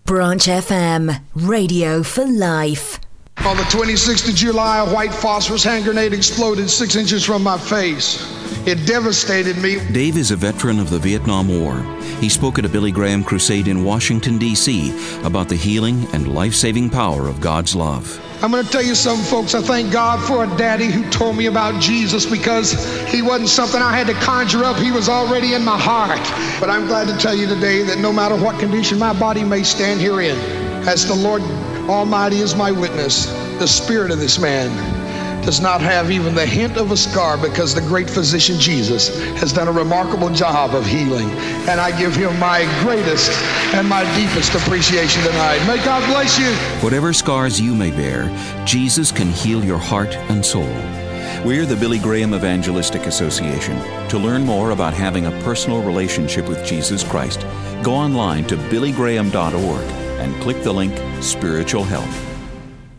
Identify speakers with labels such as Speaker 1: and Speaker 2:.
Speaker 1: Branch FM, radio for life.
Speaker 2: On the 26th of July, a white phosphorus hand grenade exploded 6 inches from my face. It devastated me.
Speaker 3: Dave is a veteran of the Vietnam War. He spoke at a Billy Graham crusade in Washington, D.C. about the healing and life-saving power of God's love.
Speaker 2: I'm going to tell you something, folks. I thank God for a daddy who told me about Jesus, because he wasn't something I had to conjure up. He was already in my heart. But I'm glad to tell you today that no matter what condition my body may stand herein, as the Lord Almighty is my witness, the spirit of this man does not have even the hint of a scar, because the great physician Jesus has done a remarkable job of healing. And I give him my greatest and my deepest appreciation tonight. May God bless you.
Speaker 3: Whatever scars you may bear, Jesus can heal your heart and soul. We're the Billy Graham Evangelistic Association. To learn more about having a personal relationship with Jesus Christ, go online to billygraham.org and click the link Spiritual Help.